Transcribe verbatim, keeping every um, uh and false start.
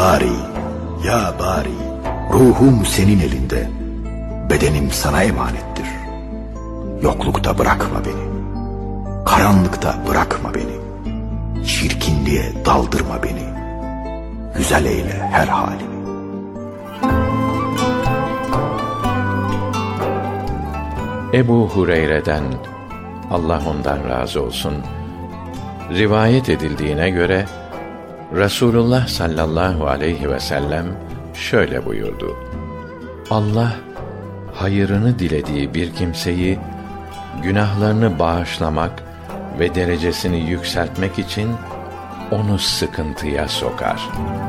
Bari, ya bari, ruhum senin elinde, bedenim sana emanettir. Yoklukta bırakma beni, karanlıkta bırakma beni, çirkinliğe daldırma beni, güzel eyle her halimi. Ebu Hureyre'den, Allah ondan razı olsun, rivayet edildiğine göre Resulullah sallallahu aleyhi ve sellem şöyle buyurdu: Allah hayırını dilediği bir kimseyi günahlarını bağışlamak ve derecesini yükseltmek için onu sıkıntıya sokar.